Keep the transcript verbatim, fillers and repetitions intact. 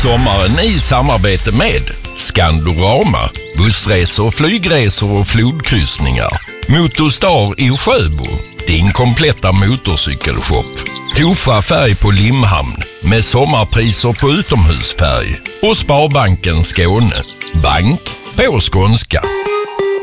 sommaren i samarbete med Skandorama, bussresor, flygresor och flodkryssningar. Motorstar i Sjöbo, din kompletta motorcykelshop. Tofa färg på Limhamn med sommarpriser på utomhusfärg. Och Sparbanken Skåne, bank på skånska.